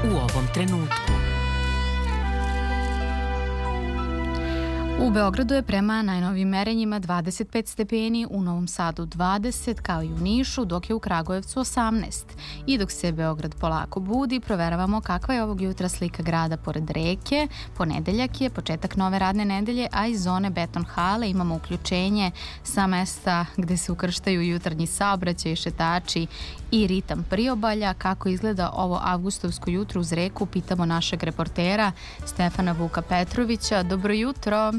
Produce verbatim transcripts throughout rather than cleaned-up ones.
u ovom trenutku. U Beogradu je prema najnovijim merenjima dvadeset pet stepeni, u Novom Sadu dvadeset, kao i u Nišu, dok je u Kragujevcu osamnaest. I dok se Beograd polako budi, proveravamo kakva je ovog jutra slika grada pored reke. Ponedeljak je početak nove radne nedelje, a iz zone Beton hale imamo uključenje sa mesta gde se ukrštaju jutarnji saobraćaj, šetači i ritam priobalja. Kako izgleda ovo avgustovsko jutro uz reku, pitamo našeg reportera Stefana Vuka Petrovića. Dobro jutro.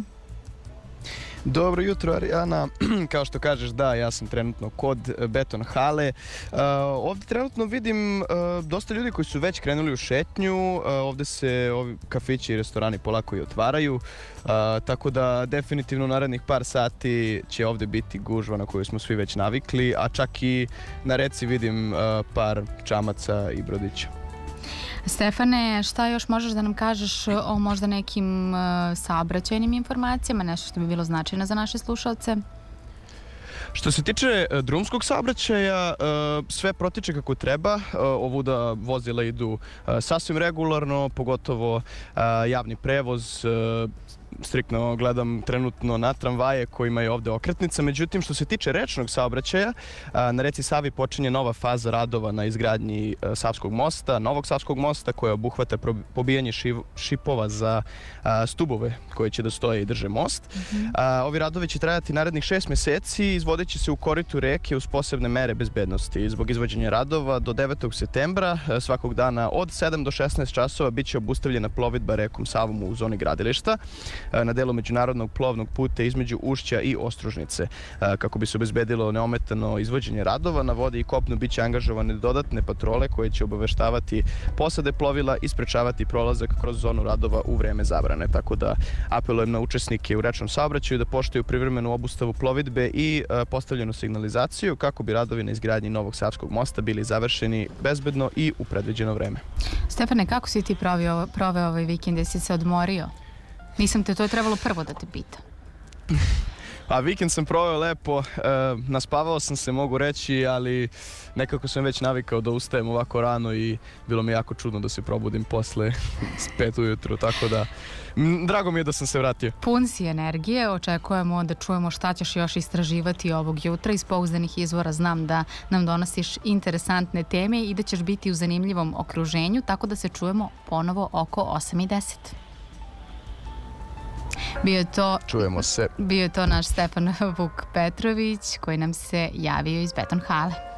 Dobro jutro, Arijana. Kao što kažeš, da, ja sam trenutno kod Beton hale. Uh, ovdje trenutno vidim uh, dosta ljudi koji su već krenuli u šetnju. Uh, ovdje se ovi kafići i restorani polako i otvaraju. Uh, tako da definitivno u narednih par sati će ovdje biti gužva na koju smo svi već navikli, a čak i na reci vidim uh, par čamaca i brodića. Stefane, šta još možeš da nam kažeš o možda nekim uh, saobraćajnim informacijama, nešto što bi bilo značajno za naše slušalce? Što se tiče drumskog saobraćaja, sve protiče kako treba. Ovuda vozila idu sasvim regularno, pogotovo javni prevoz. Striktno gledam trenutno na tramvaje kojima je ovde okretnica. Međutim, što se tiče rečnog saobraćaja, na reci Savi počinje nova faza radova na izgradnji Savskog mosta, novog Savskog mosta, koja obuhvata pobijanje šipova za stubove koji će da stoje i drže most. Mm-hmm. Ovi radovi će trajati narednih šest meseci, izvodeći se u koritu reke uz posebne mere bezbednosti. Zbog izvođenja radova do devetog septembra svakog dana od sedam do šesnaest časova biće obustavljena plovidba rekom Savom u zoni gradilišta na delu međunarodnog plovnog puta između Ušća i Ostružnice. Kako bi se obezbedilo neometano izvođenje radova, na vodi i kopnu biće angažovane dodatne patrole koje će obaveštavati posade plovila i sprečavati prolazak kroz zonu radova u vreme zabrane. Tako da apelujem na učesnike u rečnom saobraćaju da poštuju privremenu obustavu plovidbe i postavljenu signalizaciju kako bi radovi na izgradnji novog Savskog mosta bili završeni bezbedno i u predviđeno vreme. Stefane, kako si ti proveo, proveo ovaj vikend? Jesi se odmorio? Nisam te, to je trebalo prvo da te pita. A vikend sam proveo lepo, e, naspavao sam se, mogu reći, ali nekako sam već navikao da ustajem ovako rano i bilo mi jako čudno da se probudim posle pet ujutru, tako da m, drago mi je da sam se vratio. Pun si energije, očekujemo da čujemo šta ćeš još istraživati ovog jutra. Iz pouzdanih izvora znam da nam donosiš interesantne teme i da ćeš biti u zanimljivom okruženju, tako da se čujemo ponovo oko osam i deset. Bio je to, Čujemo se. Bio je to naš Stefan Vuk Petrović koji nam se javio iz Beton hale.